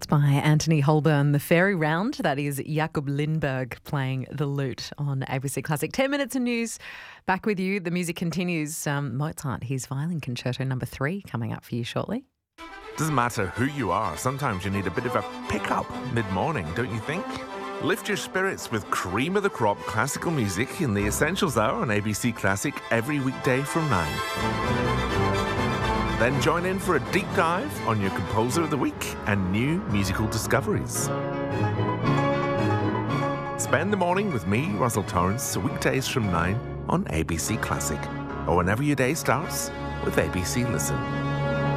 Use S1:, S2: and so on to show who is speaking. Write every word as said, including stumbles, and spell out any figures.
S1: By Anthony Holborn, The Fairy Round. That is Jakob Lindberg playing the lute on A B C Classic. Ten minutes of news. Back with you. The music continues. Um, Mozart, his violin concerto number three, coming up for you shortly.
S2: Doesn't matter who you are, sometimes you need a bit of a pick-up mid-morning, don't you think? Lift your spirits with cream of the crop classical music in the Essentials Hour on A B C Classic every weekday from nine. Then join in for a deep dive on your composer of the week and new musical discoveries. Spend the morning with me, Russell Torrance, weekdays from nine on A B C Classic. Or whenever your day starts with A B C Listen.